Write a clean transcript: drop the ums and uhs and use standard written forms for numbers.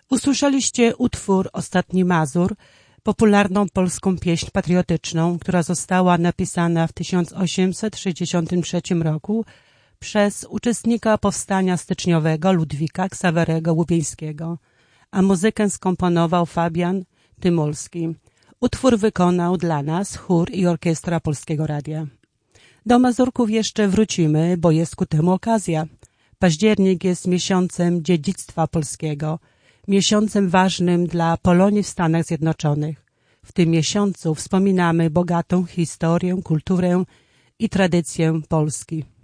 Usłyszeliście utwór Ostatni Mazur, popularną polską pieśń patriotyczną, która została napisana w 1863 roku przez uczestnika powstania styczniowego Ludwika Ksawerego Łubieńskiego, a muzykę skomponował Fabian Tymulski. Utwór wykonał dla nas chór i orkiestra Polskiego Radia. Do Mazurków jeszcze wrócimy, bo jest ku temu okazja. Październik jest miesiącem dziedzictwa polskiego, miesiącem ważnym dla Polonii w Stanach Zjednoczonych. W tym miesiącu wspominamy bogatą historię, kulturę i tradycję Polski.